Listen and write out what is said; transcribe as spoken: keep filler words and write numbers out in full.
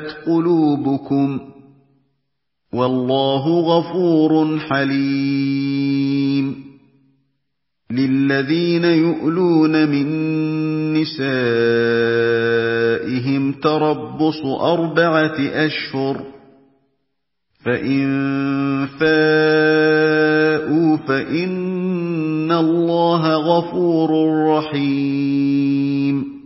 قُلُوبُكُمْ ۗ وَاللَّهُ غَفُورٌ حَلِيمٌ لِّلَّذِينَ يُؤْلُونَ مِن نِّسَائِهِمْ تَرَبُّصُ أَرْبَعَةِ أَشْهُرٍ ۖ فَإِن فَاءُوا فَإِنَّ اللَّهَ غَفُورٌ رَّحِيمٌ